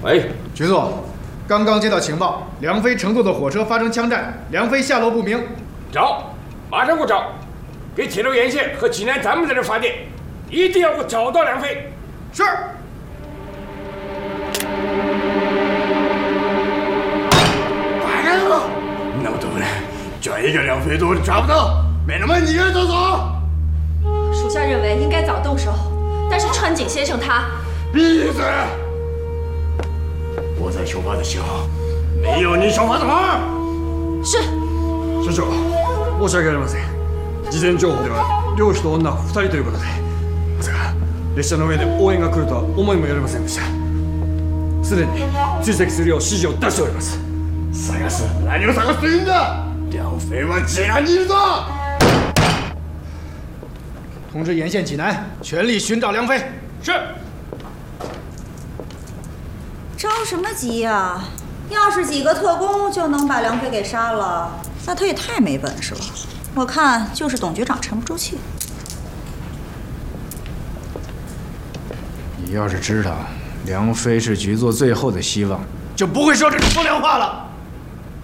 喂， 局座，刚刚接到情报，梁飞乘坐的火车发生枪战，梁飞下落不明。 找，马上给我找，给铁路沿线和济南咱们在这发电，一定要给我找到梁飞。 是。 白干了！那么多人，居然一个梁飞都抓不到，美人们，你跟着走。 属下认为应该早动手，但是川井先生他…… 闭嘴！我在求发的时候，没有你说话的份。 是。 所長、申し訳ありません。事前情報では漁師と女2人ということで、まさか列車の上で応援が来るとは思いもよりませんでした。すでに追跡するよう指示を出しております。探す？何を探すというんだ？梁飞は济南にいるぞ！ 通知沿线济南，全力寻找梁飞。 是。 着什么急呀？要是几个特工就能把梁飞给杀了，那他也太没本事了。我看就是董局长沉不住气。 你要是知道梁飞是局座最后的希望，就不会说这种风凉话了。